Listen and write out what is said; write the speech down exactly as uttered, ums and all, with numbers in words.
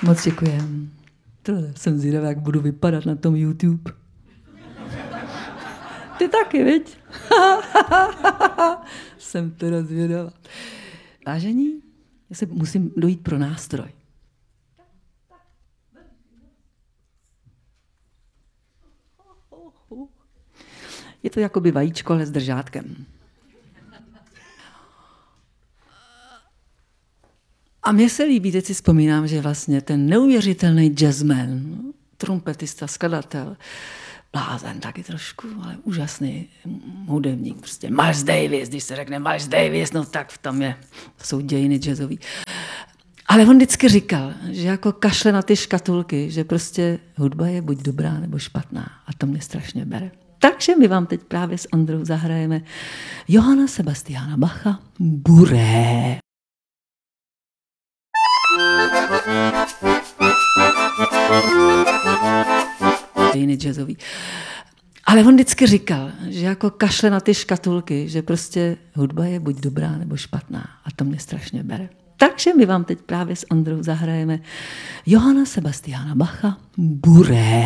Moc děkujem. To jsem zvědavá, jak budu vypadat na tom YouTube. Ty taky, viď? Jsem teda zvědavá. Vážení, já se musím dojít pro nástroj. Je to jakoby vajíčko, ale s držátkem. A mně se líbí, teď si vzpomínám, že vlastně ten neuvěřitelný jazzman, trumpetista, skladatel, blázen taky trošku, ale úžasný hudebník, prostě Miles Davis, když se řekne Miles Davis, no tak v tom je, to jsou dějiny jazzový. Ale on vždycky říkal, že jako kašle na ty škatulky, že prostě hudba je buď dobrá nebo špatná a to mě strašně bere. Takže my vám teď právě s Ondrou zahrajeme Johanna Sebastiana Bacha Bourrée. Dějiny jazzový. Ale on vždycky říkal, že jako kašle na ty škatulky, že prostě hudba je buď dobrá nebo špatná a to mě strašně bere. Takže my vám teď právě s Ondrou zahrajeme Johanna Sebastiana Bacha Bourrée.